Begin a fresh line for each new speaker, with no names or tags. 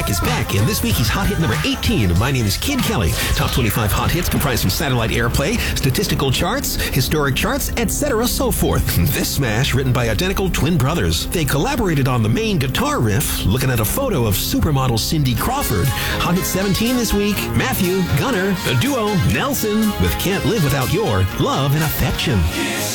Back is back, and this week he's hot hit number 18. My name is Kid Kelly. Top 25 hot hits comprised from satellite airplay, statistical charts, historic charts, etc. so forth. This smash, written by identical twin brothers. They collaborated on the main guitar riff, looking at a photo of supermodel Cindy Crawford. Hot hit 17 this week, Matthew, Gunnar, the duo Nelson with Can't Live Without Your Love and Affection.